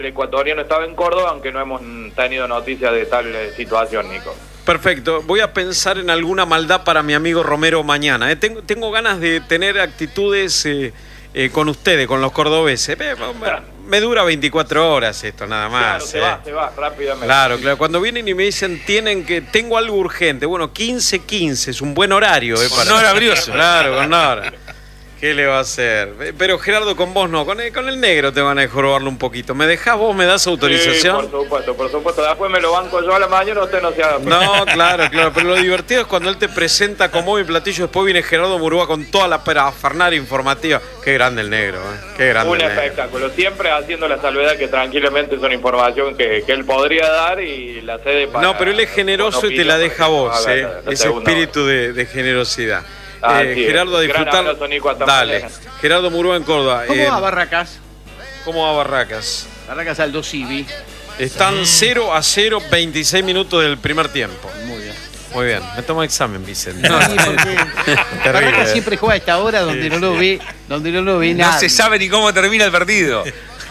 el ecuatoriano estaba en Córdoba, aunque no hemos tenido noticias de tal situación, Nico. Perfecto, voy a pensar en alguna maldad para mi amigo Romero mañana. Tengo ganas de tener actitudes con ustedes, con los cordobeses. Me dura 24 horas esto, nada más. Claro, se va rápidamente. Claro, claro. Cuando vienen y me dicen, tengo algo urgente. Bueno, 15:15 es un buen horario. Con hora brioso. Claro, con hora. ¿Qué le va a hacer? Pero Gerardo, con vos no, con el negro te van a jorobarlo un poquito. ¿Me dejás vos? ¿Me das autorización? Sí, por supuesto. Después me lo banco yo a la mañana, usted no se haga. No, claro. Pero lo divertido es cuando él te presenta como mi platillo, después viene Gerardo Murúa con toda la parafernalia informativa. Qué grande el negro, Qué grande. Un espectáculo, siempre haciendo la salvedad que tranquilamente es una información que él podría dar y la cede para... No, pero él es generoso y te la deja a vos, ese espíritu de generosidad. Gerardo, a disfrutar. Abrazo, Nico, dale. Gerardo Murúa en Córdoba. ¿Cómo va Barracas? ¿Cómo va Barracas? Barracas Aldo Civi. Están 0-0, 26 minutos del primer tiempo. Muy bien. Muy bien. Me tomo examen, Vicente. No, sí, porque Barracas siempre juega a esta hora donde no lo ve, nadie. No se sabe ni cómo termina el partido.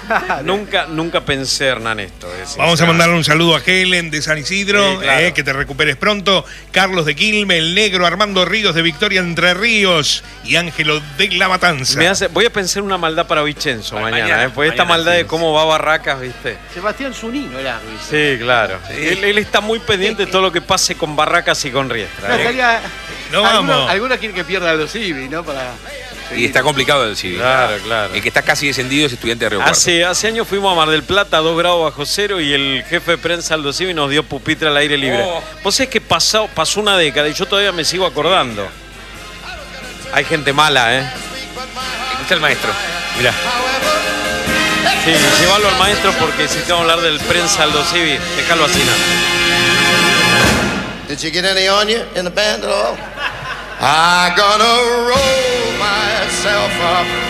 Nunca pensé, Hernán, esto. Vamos a mandarle un saludo a Helen de San Isidro, sí, claro. Que te recuperes pronto. Carlos de Quilmes, el negro Armando Ríos de Victoria Entre Ríos y Ángelo de La Matanza. Voy a pensar una maldad para Vicenzo mañana, porque esta maldad de cómo va Barracas, ¿viste? Sebastián Zunino el árbitro. Sí, claro. Sí. Él está muy pendiente de todo lo que pase con Barracas y con Riestra. No vamos. Algunos quieren que pierda los Civi, ¿no? Y está complicado el Civi. Claro. El que está casi descendido es Estudiante de Río Cuarto. Hace años fuimos a Mar del Plata a 2 grados bajo cero y el jefe de prensa Aldo Civi nos dio pupitre al aire libre. Vos sabés que pasó una década y yo todavía me sigo acordando. Hay gente mala, Escucha al maestro. Mirá. Sí, llévalo al maestro porque si te vamos a hablar del prensa Aldo Civi, déjalo así, ¿no? Did you get any on you in the band at all? I'm gonna roll myself up